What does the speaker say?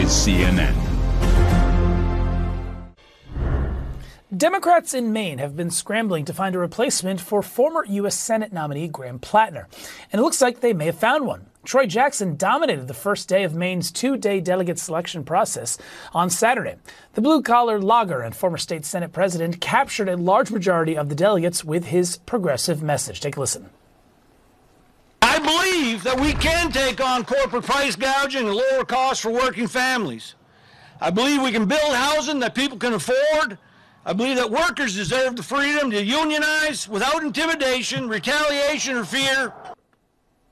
is CNN. Democrats in Maine have been scrambling to find a replacement for former U.S. Senate nominee Graham Plattner, and it looks like they may have found one. Troy Jackson dominated the first day of Maine's two-day delegate selection process on Saturday. The blue-collar logger and former state Senate president captured a large majority of the delegates with his progressive message. Take a listen. I believe that we can take on corporate price gouging and lower costs for working families. I believe we can build housing that people can afford. I believe that workers deserve the freedom to unionize without intimidation, retaliation, or fear.